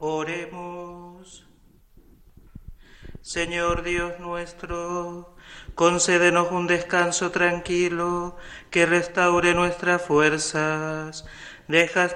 Oremos. Señor Dios nuestro, concédenos un descanso tranquilo que restaure nuestras fuerzas. Deja